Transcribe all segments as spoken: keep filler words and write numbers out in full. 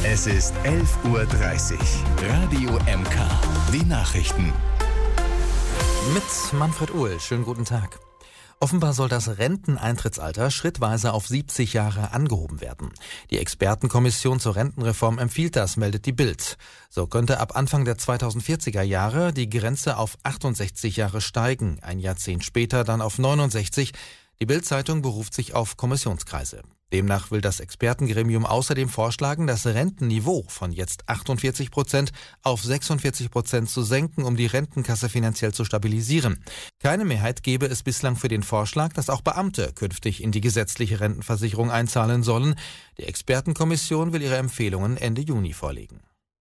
Es ist elf Uhr dreißig. Radio M K. Die Nachrichten. Mit Manfred Uhl. Schönen guten Tag. Offenbar soll das Renteneintrittsalter schrittweise auf siebzig Jahre angehoben werden. Die Expertenkommission zur Rentenreform empfiehlt das, meldet die Bild. So könnte ab Anfang der zweitausendvierziger Jahre die Grenze auf achtundsechzig Jahre steigen, ein Jahrzehnt später dann auf neunundsechzig. Die Bild-Zeitung beruft sich auf Kommissionskreise. Demnach will das Expertengremium außerdem vorschlagen, das Rentenniveau von jetzt achtundvierzig Prozent auf sechsundvierzig Prozent zu senken, um die Rentenkasse finanziell zu stabilisieren. Keine Mehrheit gebe es bislang für den Vorschlag, dass auch Beamte künftig in die gesetzliche Rentenversicherung einzahlen sollen. Die Expertenkommission will ihre Empfehlungen Ende Juni vorlegen.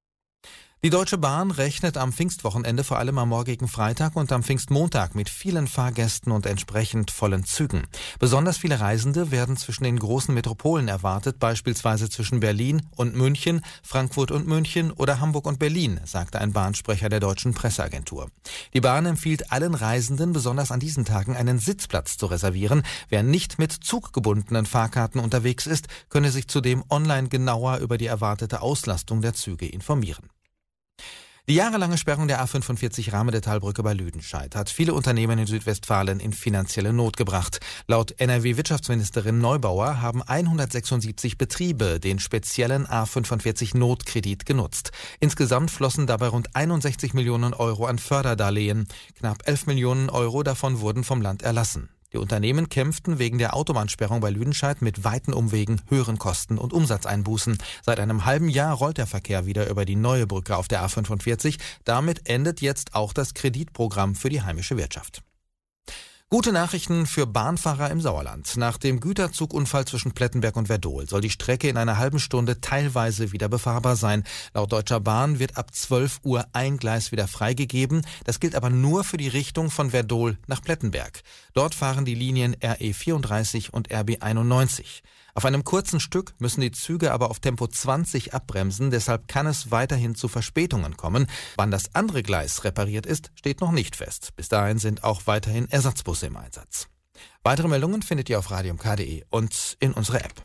Die Deutsche Bahn rechnet am Pfingstwochenende vor allem am morgigen Freitag und am Pfingstmontag mit vielen Fahrgästen und entsprechend vollen Zügen. Besonders viele Reisende werden zwischen den großen Metropolen erwartet, beispielsweise zwischen Berlin und München, Frankfurt und München oder Hamburg und Berlin, sagte ein Bahnsprecher der deutschen Presseagentur. Die Bahn empfiehlt allen Reisenden, besonders an diesen Tagen einen Sitzplatz zu reservieren. Wer nicht mit zuggebundenen Fahrkarten unterwegs ist, könne sich zudem online genauer über die erwartete Auslastung der Züge informieren. Die jahrelange Sperrung der A fünfundvierzig Rahmendetalbrücke bei Lüdenscheid hat viele Unternehmen in Südwestfalen in finanzielle Not gebracht. Laut N R W-Wirtschaftsministerin Neubauer haben hundertsechsundsiebzig Betriebe den speziellen A fünfundvierzig Notkredit genutzt. Insgesamt flossen dabei rund einundsechzig Millionen Euro an Förderdarlehen. Knapp elf Millionen Euro davon wurden vom Land erlassen. Die Unternehmen kämpften wegen der Autobahnsperrung bei Lüdenscheid mit weiten Umwegen, höheren Kosten und Umsatzeinbußen. Seit einem halben Jahr rollt der Verkehr wieder über die neue Brücke auf der A fünfundvierzig. Damit endet jetzt auch das Kreditprogramm für die heimische Wirtschaft. Gute Nachrichten für Bahnfahrer im Sauerland. Nach dem Güterzugunfall zwischen Plettenberg und Werdohl soll die Strecke in einer halben Stunde teilweise wieder befahrbar sein. Laut Deutscher Bahn wird ab zwölf Uhr ein Gleis wieder freigegeben. Das gilt aber nur für die Richtung von Werdohl nach Plettenberg. Dort fahren die Linien R E vierunddreißig und R B einundneunzig. Auf einem kurzen Stück müssen die Züge aber auf Tempo zwanzig abbremsen, deshalb kann es weiterhin zu Verspätungen kommen. Wann das andere Gleis repariert ist, steht noch nicht fest. Bis dahin sind auch weiterhin Ersatzbusse im Einsatz. Weitere Meldungen findet ihr auf radio m k punkt d e und in unserer App.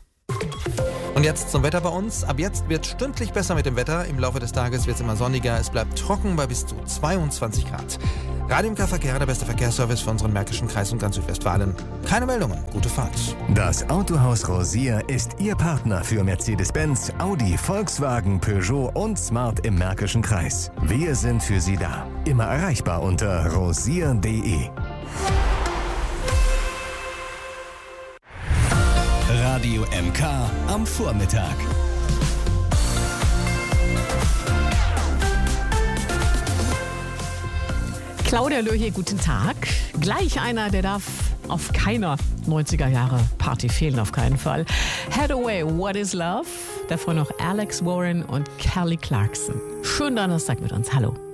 Und jetzt zum Wetter bei uns. Ab jetzt wird stündlich besser mit dem Wetter. Im Laufe des Tages wird es immer sonniger. Es bleibt trocken bei bis zu zweiundzwanzig Grad. Radio M K Verkehr, der beste Verkehrsservice für unseren Märkischen Kreis und ganz Südwestfalen. Keine Meldungen. Gute Fahrt. Das Autohaus Rosier ist Ihr Partner für Mercedes-Benz, Audi, Volkswagen, Peugeot und Smart im Märkischen Kreis. Wir sind für Sie da. Immer erreichbar unter rosier punkt d e. Radio M K am Vormittag. Claudia Löhr hier, guten Tag. Gleich einer, der darf auf keiner neunziger Jahre Party fehlen, auf keinen Fall. Hathaway, What is Love? Davor noch Alex Warren und Kelly Clarkson. Schönen Donnerstag mit uns. Hallo.